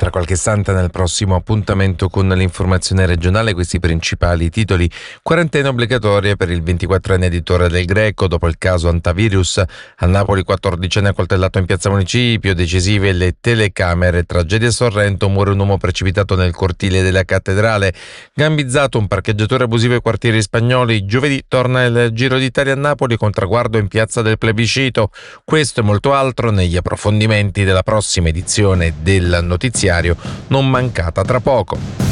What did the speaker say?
tra qualche istante nel prossimo appuntamento con l'informazione regionale questi principali titoli. Quarantena obbligatoria per il 24enne editore del Greco dopo il caso Antavirus. A Napoli 14enne accoltellato in piazza Municipio, decisive le telecamere. Tragedia a Sorrento, muore un uomo precipitato nel cortile della cattedrale. Gambizzato un parcheggiatore abusivo ai quartieri spagnoli. Giovedì torna il Giro d'Italia a Napoli con traguardo in piazza del Plebiscito. Questo e molto altro negli approfondimenti della prossima edizione del notiziario, non mancata tra poco.